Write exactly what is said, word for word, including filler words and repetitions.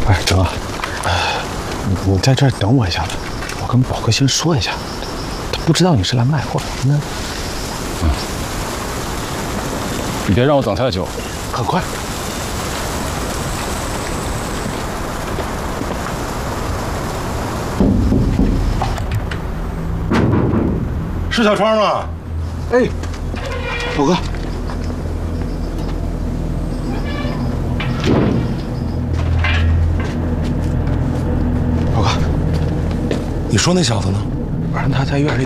哎，哲，你你在这儿等我一下子，我跟宝哥先说一下，他不知道你是来卖货的。那， 嗯，你别让我等太久， 很快。 是小窗吗？ 哎，宝哥。 你说那小子呢？ 我让他在院里